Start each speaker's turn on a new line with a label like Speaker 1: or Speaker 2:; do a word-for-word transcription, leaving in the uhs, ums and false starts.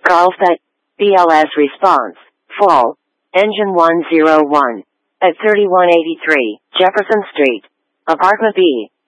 Speaker 1: Golf at B L S response. Full. Engine one zero one. At thirty-one eighty-three, Jefferson Street. Apartment B.